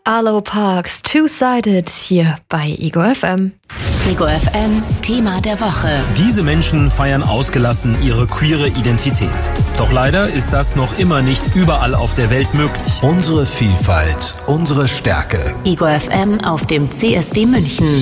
Arlo Parks, Two-Sided hier bei Ego FM. Ego FM, Thema der Woche. Diese Menschen feiern ausgelassen ihre queere Identität. Doch leider ist das noch immer nicht überall auf der Welt möglich. Unsere Vielfalt, unsere Stärke. Ego FM auf dem CSD München.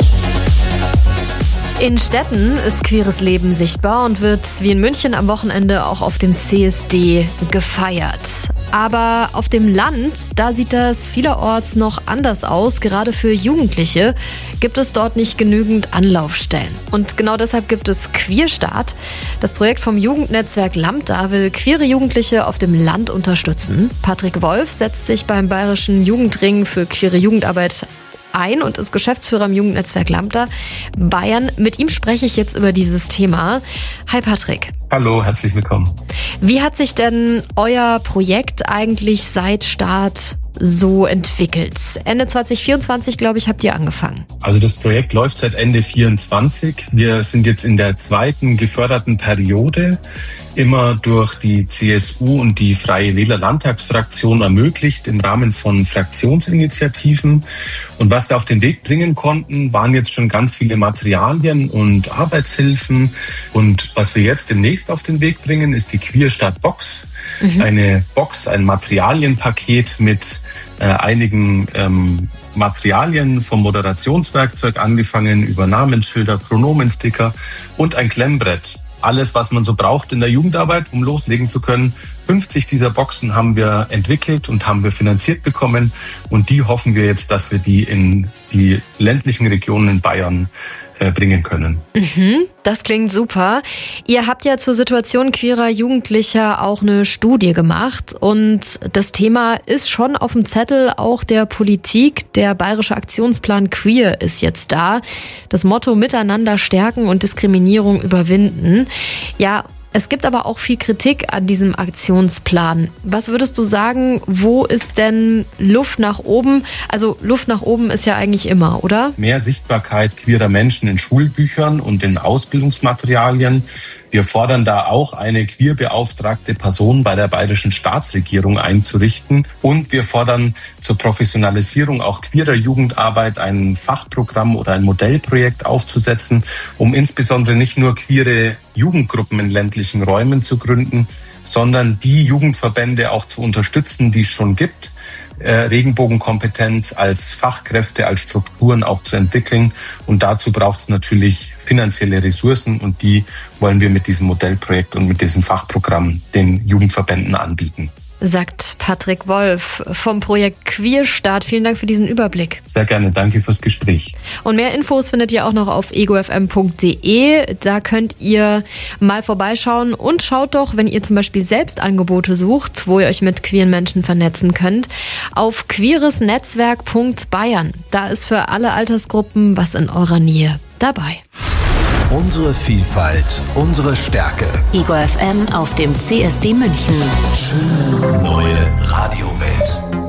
In Städten ist queeres Leben sichtbar und wird wie in München am Wochenende auch auf dem CSD gefeiert. Aber auf dem Land, da sieht das vielerorts noch anders aus. Gerade für Jugendliche gibt es dort nicht genügend Anlaufstellen. Und genau deshalb gibt es Queerstart. Das Projekt vom Jugendnetzwerk Lambda will queere Jugendliche auf dem Land unterstützen. Patrick Wolf setzt sich beim Bayerischen Jugendring für queere Jugendarbeit ein und ist Geschäftsführer im Jugendnetzwerk Lambda Bayern. Mit ihm spreche ich jetzt über dieses Thema. Hi Patrick. Hallo, herzlich willkommen. Wie hat sich denn euer Projekt eigentlich seit Start so entwickelt? Ende 2024, glaube ich, habt ihr angefangen. Also das Projekt läuft seit Ende 2024. Wir sind jetzt in der zweiten geförderten Periode, immer durch die CSU und die Freie Wähler Landtagsfraktion ermöglicht im Rahmen von Fraktionsinitiativen. Und was wir auf den Weg bringen konnten, waren jetzt schon ganz viele Materialien und Arbeitshilfen. Und was wir jetzt demnächst auf den Weg bringen, ist die Queerstart Box. Eine Box, ein Materialienpaket mit einigen Materialien vom Moderationswerkzeug angefangen über Namensschilder, Pronomensticker und ein Klemmbrett. Alles, was man so braucht in der Jugendarbeit, um loslegen zu können. 50 dieser Boxen haben wir entwickelt und haben wir finanziert bekommen. Und die hoffen wir jetzt, dass wir die in die ländlichen Regionen in Bayern bringen können. Das klingt super. Ihr habt ja zur Situation queerer Jugendlicher auch eine Studie gemacht und das Thema ist schon auf dem Zettel auch der Politik. Der Bayerische Aktionsplan Queer ist jetzt da. Das Motto Miteinander stärken und Diskriminierung überwinden. Ja, es gibt aber auch viel Kritik an diesem Aktionsplan. Was würdest du sagen, wo ist denn Luft nach oben? Also Luft nach oben ist ja eigentlich immer, oder? Mehr Sichtbarkeit queerer Menschen in Schulbüchern und in Ausbildungsmaterialien. Wir fordern da auch eine queerbeauftragte Person bei der bayerischen Staatsregierung einzurichten. Und wir fordern zur Professionalisierung auch queerer Jugendarbeit ein Fachprogramm oder ein Modellprojekt aufzusetzen, um insbesondere nicht nur queere Jugendgruppen in ländlichen Räumen zu gründen, sondern die Jugendverbände auch zu unterstützen, die es schon gibt. Regenbogenkompetenz als Fachkräfte, als Strukturen auch zu entwickeln. Und dazu braucht es natürlich finanzielle Ressourcen und die wollen wir mit diesem Modellprojekt und mit diesem Fachprogramm den Jugendverbänden anbieten. Sagt Patrick Wolf vom Projekt Queerstart. Vielen Dank für diesen Überblick. Sehr gerne, danke fürs Gespräch. Und mehr Infos findet ihr auch noch auf egofm.de. Da könnt ihr mal vorbeischauen und schaut doch, wenn ihr zum Beispiel selbst Angebote sucht, wo ihr euch mit queeren Menschen vernetzen könnt, auf queeresnetzwerk.bayern. Da ist für alle Altersgruppen was in eurer Nähe dabei. Unsere Vielfalt, unsere Stärke. Ego FM auf dem CSD München. Schöne neue Radiowelt.